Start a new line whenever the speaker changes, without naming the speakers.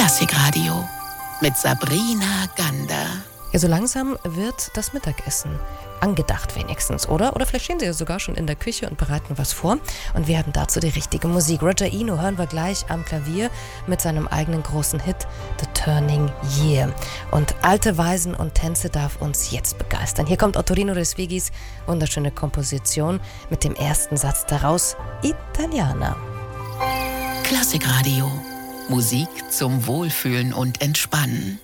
Klassikradio mit Sabrina Gander.
Ja, so langsam wird das Mittagessen angedacht wenigstens, oder? Oder vielleicht stehen Sie ja sogar schon in der Küche und bereiten was vor. Und wir haben dazu die richtige Musik. Roger Eno hören wir gleich am Klavier mit seinem eigenen großen Hit The Turning Year. Und alte Weisen und Tänze darf uns jetzt begeistern. Hier kommt Ottorino Respigis wunderschöne Komposition mit dem ersten Satz daraus, Italiana.
Klassikradio. Musik zum Wohlfühlen und Entspannen.